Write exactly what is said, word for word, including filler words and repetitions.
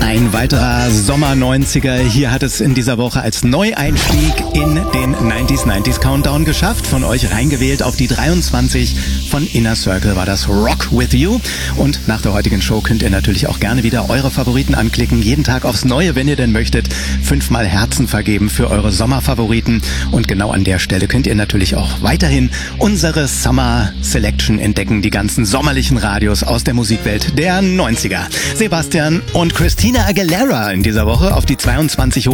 Ein weiterer Sommer neunziger. Hier hat es in dieser Woche als Neueinstieg in den neunziger neunziger Countdown geschafft. Von euch reingewählt auf die dreiundzwanzig von Inner Circle war das Rock With You. Und nach der heutigen Show könnt ihr natürlich auch gerne wieder eure Favoriten anklicken. Jeden Tag aufs Neue, wenn ihr denn möchtet. Fünfmal Herzen vergeben für eure Sommerfavoriten. Und genau an der Stelle könnt ihr natürlich auch weiterhin unsere Summer Selection entdecken. Die ganzen sommerlichen Radios aus der Musikwelt der neunziger. Sebastian und Christina Aguilera in dieser Woche auf die zweiundzwanzig hoch.